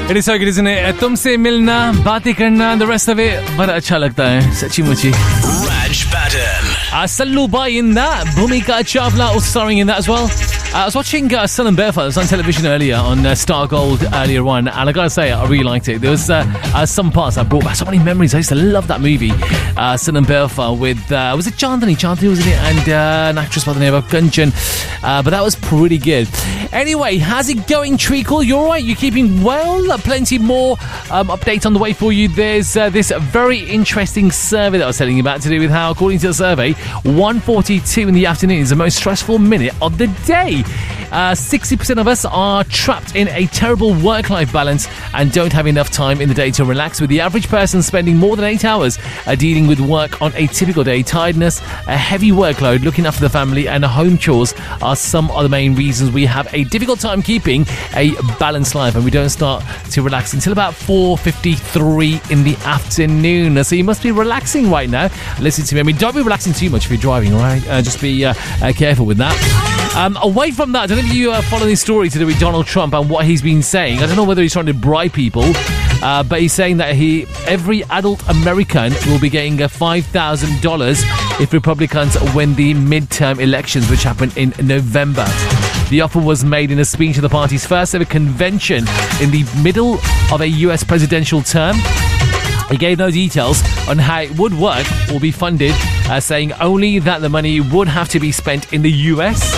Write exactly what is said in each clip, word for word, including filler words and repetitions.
It is so good, isn't it? तुमसे मिलना, बातें करना, the rest of it बड़ा अच्छा लगता है, सच्ची मुच्ची. Raj Pattern. Uh, Sallu Bai in that, Bhumika Chawla was starring in that as well. Uh, I was watching uh, Sun and Barefoot. It was on television earlier on uh, Star Gold earlier on, and I gotta say, I really liked it. There was uh, uh, some parts that brought back so many memories. I used to love that movie, uh, Sun and Barefoot, with uh, was it Chandani? Chandani was in it, and uh, an actress by the name of Kanchan. Uh, but that was pretty good. Anyway, how's it going, Treacle? You all right? You keeping well? Uh, plenty more um, updates on the way for you. There's uh, this very interesting survey that I was telling you about to do with how, according to the survey, one forty-two in the afternoon is the most stressful minute of the day. Uh, sixty percent of us are trapped in a terrible work-life balance and don't have enough time in the day to relax, with the average person spending more than eight hours uh, dealing with work on a typical day. Tiredness, a heavy workload, looking after the family and home chores are some of the main reasons we have a difficult time keeping a balanced life, and we don't start to relax until about four fifty-three in the afternoon. So you must be relaxing right now. Listen to me. I mean, don't be relaxing too much if you're driving, all right? Uh, just be uh, uh, careful with that. Um, away from that, I don't know if you uh, follow this story to do with Donald Trump and what he's been saying. I don't know whether he's trying to bribe people, uh, but he's saying that he every adult American will be getting uh, five thousand dollars if Republicans win the midterm elections, which happen in November. The offer was made in a speech at the party's first ever convention in the middle of a U S presidential term. He gave no details on how it would work or be funded, uh, saying only that the money would have to be spent in the U S.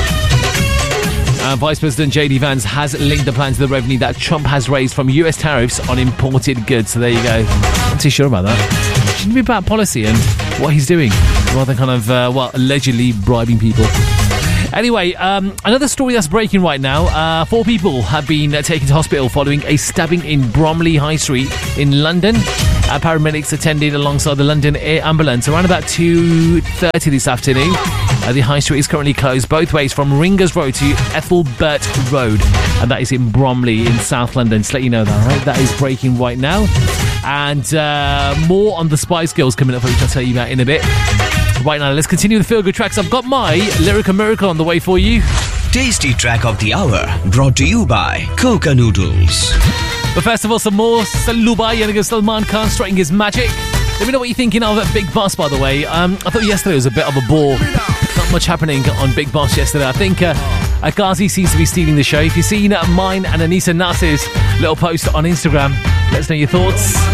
Uh, Vice President J D Vance has linked the plan to the revenue that Trump has raised from U S tariffs on imported goods. So there you go. Not too sure about that. Shouldn't be about policy and what he's doing, rather than kind of, uh, well, allegedly bribing people. Anyway, um, another story that's breaking right now. Uh, four people have been uh, taken to hospital following a stabbing in Bromley High Street in London. Uh, paramedics attended alongside the London Air Ambulance around about two thirty this afternoon. Uh, the High Street is currently closed both ways from Ringers Road to Ethelbert Road, and that is in Bromley in South London. Just let you know that, right? That is breaking right now. And uh, more on the Spice Girls coming up, which I'll tell you about in a bit. Right now, let's continue the feel-good tracks. I've got my Lyrical Miracle on the way for you. Tasty track of the hour, brought to you by Coca Noodles. But first of all, some more Sallu Bai and Salman Khan strutting his magic. Let me know what you're thinking of at Big Boss, by the way. Um, I thought yesterday was a bit of a bore. Not much happening on Big Boss yesterday. I think uh, Ghazi seems to be stealing the show. If you've seen uh, mine and Anissa Nasser's little post on Instagram, let us know your thoughts.